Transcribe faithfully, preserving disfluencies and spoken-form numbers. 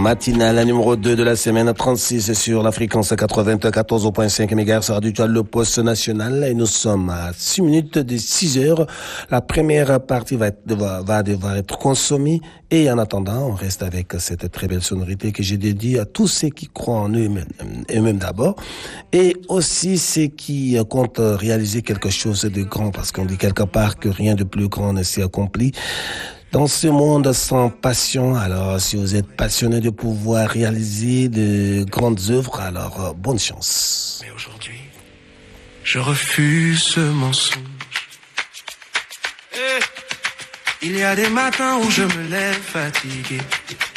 matinale numéro deux de la semaine trente-six sur la fréquence quatre-vingt-quatorze virgule cinq mégahertz Radio Le Poste National et nous sommes à six minutes de six heures. La première partie va, être, va, va devoir être consommée et en attendant, on reste avec cette très belle sonorité que j'ai dédiée à tous ceux qui croient en eux-mêmes, eux-mêmes d'abord et aussi ceux qui comptent réaliser quelque chose de grand parce qu'on dit quelque part que rien de plus grand ne s'est accompli. Dans ce monde sans passion, alors si vous êtes passionné de pouvoir réaliser de grandes œuvres, alors euh, bonne chance. Mais aujourd'hui, je refuse ce mensonge. Hey. Il y a des matins où je me lève fatigué.